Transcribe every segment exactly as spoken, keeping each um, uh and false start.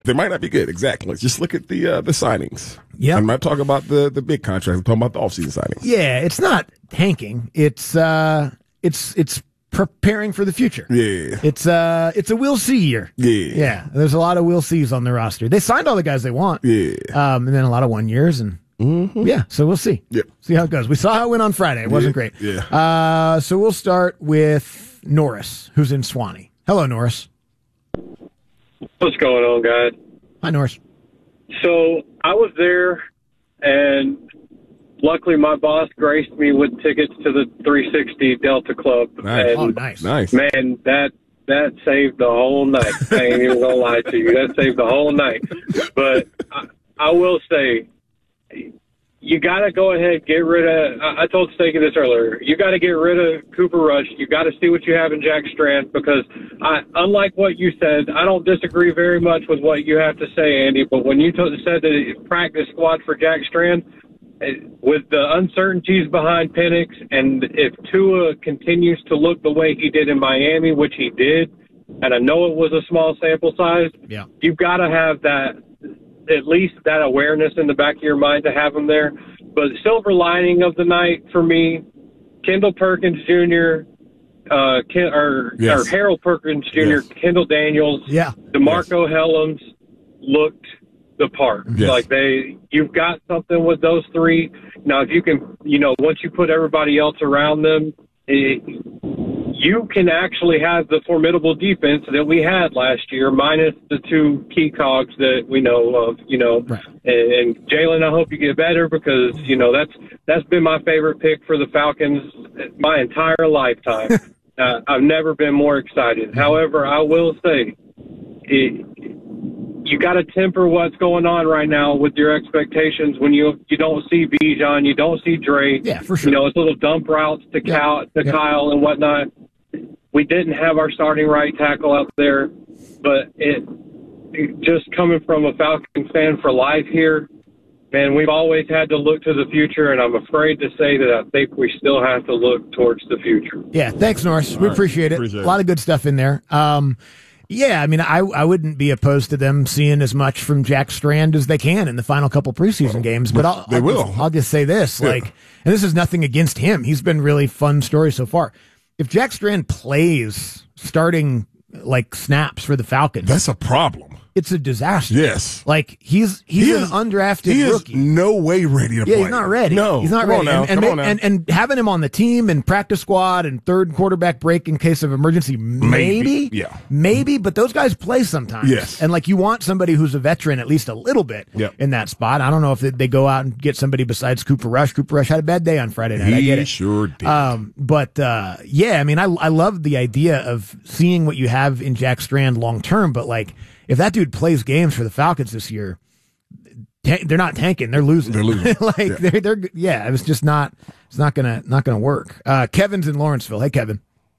They might not be good, exactly. Just look at the uh, the signings. Yeah, I'm not talking about the, the big contracts. I'm talking about the offseason signings. Yeah, it's not tanking. It's uh, it's it's preparing for the future. Yeah, it's uh, it's a we'll see year. Yeah, yeah. There's a lot of we'll sees on the roster. They signed all the guys they want. Yeah, um, and then a lot of one years and mm-hmm. yeah. So we'll see. Yeah, see how it goes. We saw how it went on Friday. It yeah. wasn't great. Yeah. Uh, so we'll start with Norris, who's in Swanee. Hello, Norris. What's going on, guys? Hi, Norris. So I was there, and luckily my boss graced me with tickets to the three sixty Delta Club. Nice. And oh, nice. Nice. Man, that that saved the whole night. I ain't even going to lie to you. That saved the whole night. But I, I will say, you got to go ahead and get rid of – I told Stakey this earlier. You got to get rid of Cooper Rush. You got to see what you have in Jack Strand because, I, unlike what you said, I don't disagree very much with what you have to say, Andy, but when you t- said that practice squad for Jack Strand, with the uncertainties behind Penix, and if Tua continues to look the way he did in Miami, which he did, and I know it was a small sample size, yeah. you've got to have that – at least that awareness in the back of your mind to have them there. But silver lining of the night for me, Kendall Perkins Junior, uh, Ken, or, yes. or Harold Perkins Junior, yes. Kendall Daniels, yeah. DeMarco yes. Helms looked the part. Yes. Like they, you've got something with those three. Now, if you can, you know, once you put everybody else around them, it, you can actually have the formidable defense that we had last year, minus the two key cogs that we know of, you know. Right. And, and Jalen, I hope you get better because, you know, that's that's been my favorite pick for the Falcons my entire lifetime. uh, I've never been more excited. However, I will say, it, you got to temper what's going on right now with your expectations when you you don't see Bijan, you don't see Dre. Yeah, for sure. You know, it's little dump routes to, yeah. Cal, to yeah. Kyle and whatnot. We didn't have our starting right tackle out there, but it, it just coming from a Falcon fan for life here, man, we've always had to look to the future, and I'm afraid to say that I think we still have to look towards the future. Yeah, thanks, Norris. All we right. appreciate it. Appreciate a lot of good stuff in there. Um, yeah, I mean, I I wouldn't be opposed to them seeing as much from Jack Strand as they can in the final couple preseason well, games, but I'll, they I'll will. Just, I'll just say this, yeah. like, and this is nothing against him. He's been really fun story so far. If Jack Strand plays starting like snaps for the Falcons, that's a problem. It's a disaster. Yes. Like he's he's he an is, undrafted he rookie. Is no way ready to yeah, play. he's not ready. No. He's not Come ready. On now. And, and, Come on now. and and having him on the team and practice squad and third quarterback break in case of emergency, maybe. Maybe. Yeah. Maybe, but those guys play sometimes. Yes. And like you want somebody who's a veteran at least a little bit yep. in that spot. I don't know if they, they go out and get somebody besides Cooper Rush. Cooper Rush had a bad day on Friday night. He I get it. sure did. Um, but uh, yeah, I mean, I I love the idea of seeing what you have in Jack Strand long term, but like if that dude plays games for the Falcons this year, ta- they're not tanking; they're losing. They're losing. like yeah. they're they're yeah. It was just not. It's not gonna not gonna work. Uh, Kevin's in Lawrenceville. Hey, Kevin.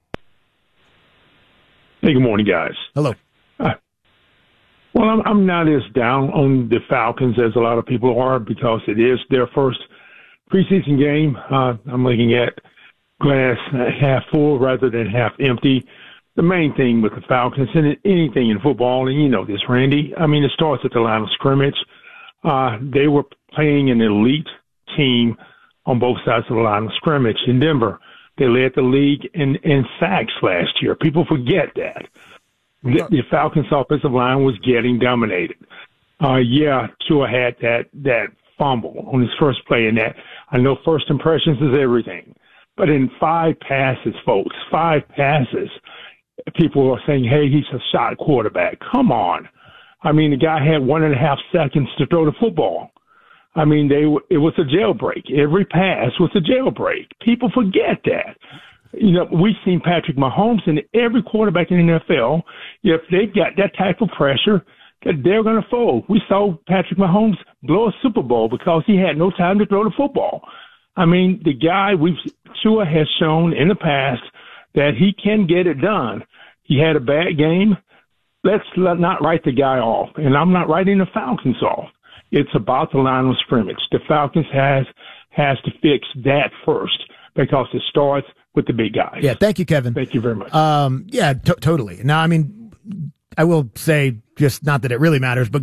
Hey, good morning, guys. Hello. Uh, well, I'm I'm not as down on the Falcons as a lot of people are because it is their first preseason game. Uh, I'm looking at glass half full rather than half empty. The main thing with the Falcons and anything in football, and you know this, Randy, I mean, it starts at the line of scrimmage. Uh, they were playing an elite team on both sides of the line of scrimmage in Denver. They led the league in, in sacks last year. People forget that. The, the Falcons' offensive line was getting dominated. Uh, yeah, Tua had that, that fumble on his first play in that. I know first impressions is everything. But in five passes, folks, five passes, people are saying, hey, he's a shot quarterback. Come on. I mean, the guy had one and a half seconds to throw the football. I mean, they it was a jailbreak. Every pass was a jailbreak. People forget that. You know, we've seen Patrick Mahomes and every quarterback in the N F L, if they got that type of pressure, they're going to fold. We saw Patrick Mahomes blow a Super Bowl because he had no time to throw the football. I mean, the guy we've Tua has shown in the past that he can get it done. He had a bad game. Let's not write the guy off. And I'm not writing the Falcons off. It's about the line of scrimmage. The Falcons has has to fix that first because it starts with the big guys. Yeah, thank you, Kevin. Thank you very much. Um, yeah, t- totally. Now, I mean, I will say, just not that it really matters, but